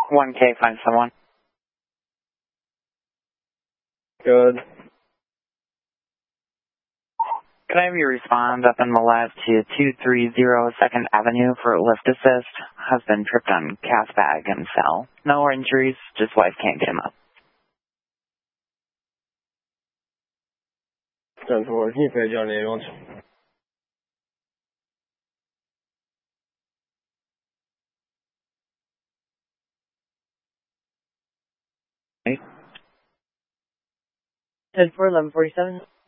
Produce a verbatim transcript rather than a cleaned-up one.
one K, find someone. Good. Can I have you respond up in the left to two three zero second Avenue for a lift assist? Husband tripped on cast bag and fell. No injuries, just wife can't get him up. ten four, can you page on the ambulance? Hey. ten four, eleven forty-seven.